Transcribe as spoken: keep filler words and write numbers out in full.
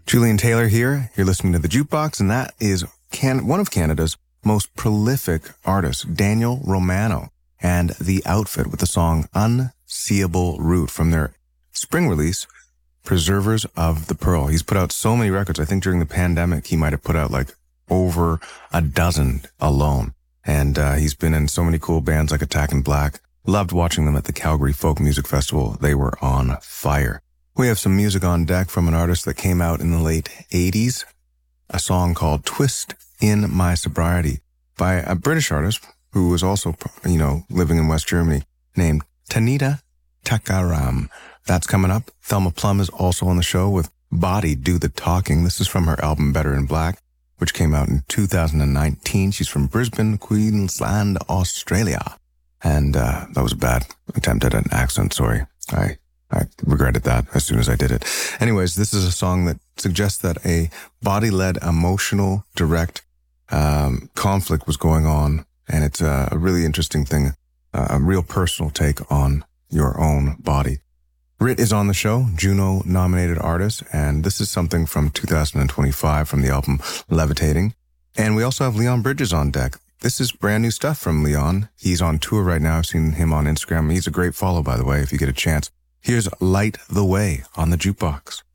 Julian Taylor here. You're listening to The Jukebox, and that is can- one of Canada's most prolific artists, Daniel Romano, and The Outfit with the song Unseeable Route from their spring release, Preservers of the Pearl. He's put out so many records. I think during the pandemic, he might have put out like over a dozen alone. And uh, he's been in so many cool bands like Attack in Black. Loved watching them at the Calgary Folk Music Festival. They were on fire. We have some music on deck from an artist that came out in the late eighties, a song called Twist in My Sobriety by a British artist who was also, you know, living in West Germany named Tanita Takaram. That's coming up. Thelma Plum is also on the show with Body Do the Talking. This is from her album Better in Black, which came out in two thousand nineteen. She's from Brisbane, Queensland, Australia. And uh, that was a bad attempt at an accent, sorry. I I regretted that as soon as I did it. Anyways, this is a song that suggests that a body-led, emotional, direct um, conflict was going on. And it's a, a really interesting thing, uh, a real personal take on your own body. Rit is on the show, Juno-nominated artist, and this is something from two thousand twenty-five from the album Levitating. And we also have Leon Bridges on deck. This is brand new stuff from Leon. He's on tour right now. I've seen him on Instagram. He's a great follow, by the way, if you get a chance. Here's Light the Way on the Jukebox.